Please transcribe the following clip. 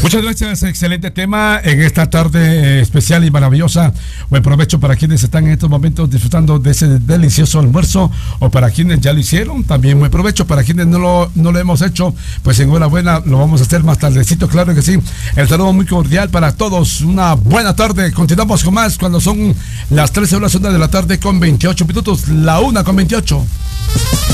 Muchas gracias, excelente tema en esta tarde especial y maravillosa. Buen provecho para quienes están en estos momentos disfrutando de ese delicioso almuerzo, o para quienes ya lo hicieron, también buen provecho. Para quienes no lo hemos hecho, pues enhorabuena, lo vamos a hacer más tardecito, claro que sí. El saludo muy cordial para todos, una buena tarde. Continuamos con más cuando son las 13 horas de la tarde con 28 minutos, la 1 con 28.